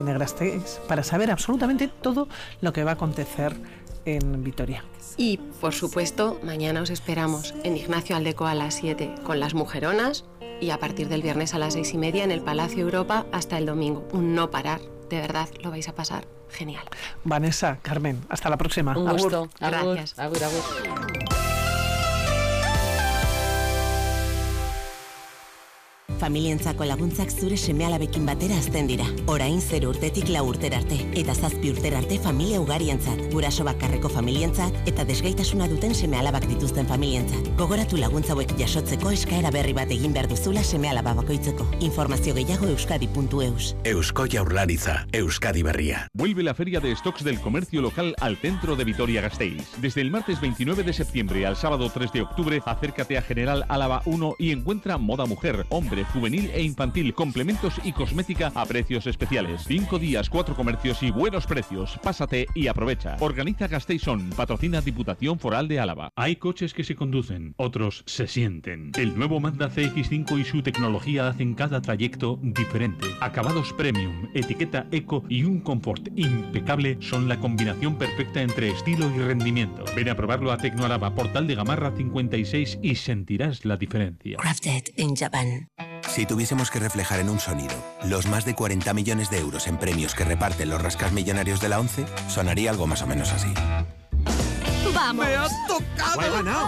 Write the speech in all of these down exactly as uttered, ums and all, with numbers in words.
de Gasteiz para saber absolutamente todo lo que va a acontecer en Vitoria. Y, por supuesto, mañana os esperamos en Ignacio Aldeco a las siete con las Mujeronas y a partir del viernes a las seis y media en el Palacio Europa hasta el domingo. Un no parar. De verdad, lo vais a pasar genial. Vanessa, Carmen, hasta la próxima. Un gusto. Agur. Gracias. Agur, agur. Familientzako laguntzak zure seme-alabekin batera hazten dira. Orain zero urtetik lau urtera arte, eta zazpi urtera arte familia ugarientzat, guraso bakarreko familientzat eta desgaitasuna duten seme-alabak dituzten familientzat. Gogoratu laguntza hauek jasotzeko eskaera berri bat egin behar duzula seme-alaba bakoitzeko. Informazio gehiago euskadi puntu eus. Eusko Jaurlaritza, Euskadi Berria. Vuelve la Feria de Stocks del Comercio Local al centro de Vitoria-Gasteiz. Desde el martes veintinueve de septiembre al sábado tres de octubre, acércate a General Álava uno y encuentra moda mujer, hombre, juvenil e infantil, complementos y cosmética a precios especiales. Cinco días, cuatro comercios y buenos precios. Pásate y aprovecha. Organiza Gasteizón, patrocina Diputación Foral de Álava. Hay coches que se conducen, otros se sienten. El nuevo Mazda C X cinco y su tecnología hacen cada trayecto diferente. Acabados premium, etiqueta eco y un confort impecable son la combinación perfecta entre estilo y rendimiento. Ven a probarlo a Tecnoalava, Portal de Gamarra cincuenta y seis y sentirás la diferencia. Crafted in Japan. Si tuviésemos que reflejar en un sonido los más de cuarenta millones de euros en premios que reparten los rascasmillonarios de la ONCE, sonaría algo más o menos así. ¡Vamos! ¡Me has tocado! ¡Lo he ganado!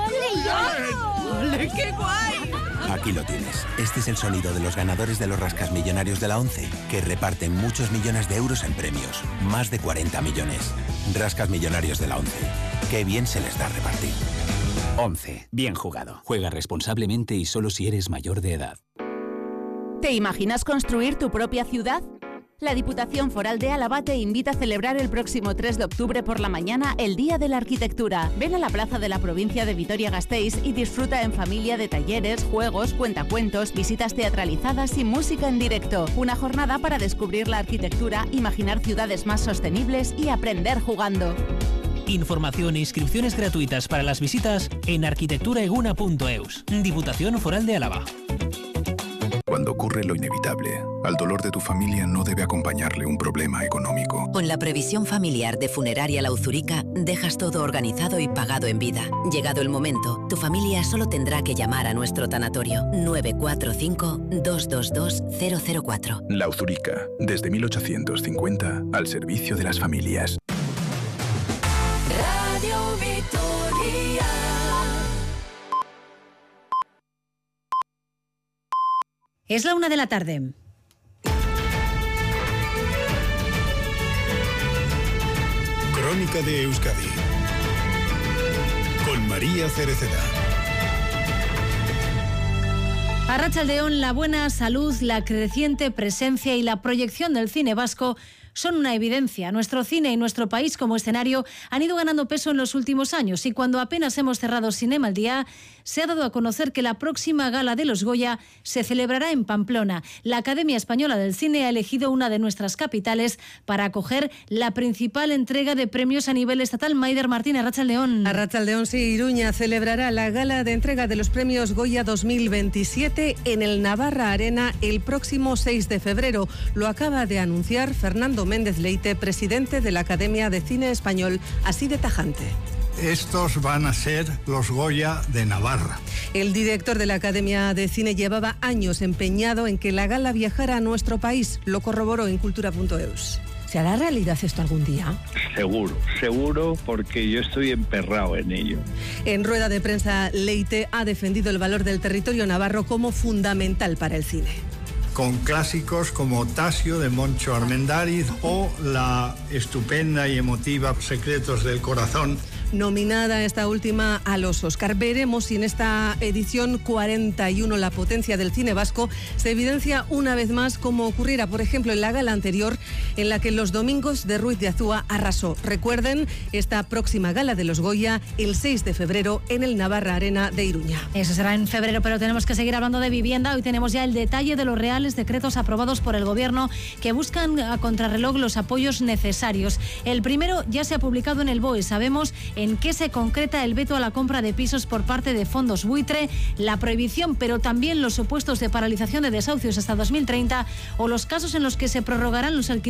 ¡Ole, ole! ¡Ole, qué guay! Aquí lo tienes. Este es el sonido de los ganadores de los rascasmillonarios de la ONCE, que reparten muchos millones de euros en premios. Más de cuarenta millones. Rascasmillonarios de la ONCE. Qué bien se les da repartir. ONCE. Bien jugado. Juega responsablemente y solo si eres mayor de edad. ¿Te imaginas construir tu propia ciudad? La Diputación Foral de Álava te invita a celebrar el próximo tres de octubre por la mañana el Día de la Arquitectura. Ven a la plaza de la provincia de Vitoria-Gasteiz y disfruta en familia de talleres, juegos, cuentacuentos, visitas teatralizadas y música en directo. Una jornada para descubrir la arquitectura, imaginar ciudades más sostenibles y aprender jugando. Información e inscripciones gratuitas para las visitas en arquitecturaeguna punto eus. Diputación Foral de Álava. Cuando ocurre lo inevitable, al dolor de tu familia no debe acompañarle un problema económico. Con la previsión familiar de Funeraria La Uzurica, dejas todo organizado y pagado en vida. Llegado el momento, tu familia solo tendrá que llamar a nuestro tanatorio nueve cuatro cinco, dos dos dos, cero cero cuatro. La Uzurica, desde mil ochocientos cincuenta, al servicio de las familias. Radio Vitoria. Es la una de la tarde. Crónica de Euskadi con María Cereceda. Arratsaldeon, la buena salud, la creciente presencia y la proyección del cine vasco son una evidencia. Nuestro cine y nuestro país como escenario han ido ganando peso en los últimos años y cuando apenas hemos cerrado Cinema al Día, se ha dado a conocer que la próxima gala de los Goya se celebrará en Pamplona. La Academia Española del Cine ha elegido una de nuestras capitales para acoger la principal entrega de premios a nivel estatal. Maider Martínez, Arratsaldeon. Arratsaldeon, sí, Iruña celebrará la gala de entrega de los premios Goya dos mil veintisiete en el Navarra Arena el próximo seis de febrero. Lo acaba de anunciar Fernando Méndez Leite, presidente de la Academia de Cine Español, así de tajante. Estos van a ser los Goya de Navarra. El director de la Academia de Cine llevaba años empeñado en que la gala viajara a nuestro país. Lo corroboró en cultura punto eus. ¿Se hará realidad esto algún día? Seguro, seguro, porque yo estoy emperrado en ello. En rueda de prensa, Leite ha defendido el valor del territorio navarro como fundamental para el cine. Con clásicos como Tasio de Moncho Armendáriz o la estupenda y emotiva Secretos del Corazón. Nominada esta última a los Oscar. Veremos si en esta edición cuarenta y uno la potencia del cine vasco se evidencia una vez más como ocurriera, por ejemplo, en la gala anterior en la que Los Domingos de Ruiz de Azúa arrasó. Recuerden, esta próxima gala de los Goya el seis de febrero en el Navarra Arena de Iruña. Eso será en febrero, pero tenemos que seguir hablando de vivienda. Hoy tenemos ya el detalle de los reales decretos aprobados por el Gobierno que buscan a contrarreloj los apoyos necesarios. El primero ya se ha publicado en el B O E. Sabemos en qué se concreta el veto a la compra de pisos por parte de fondos buitre, la prohibición, pero también los supuestos de paralización de desahucios hasta dos mil treinta o los casos en los que se prorrogarán los alquileres